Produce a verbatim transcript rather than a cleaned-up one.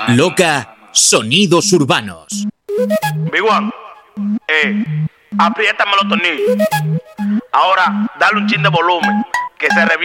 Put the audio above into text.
Loca, sonidos urbanos. Big One, eh, apriétame los tornillos. Ahora, dale un chin de volumen, que se reviente.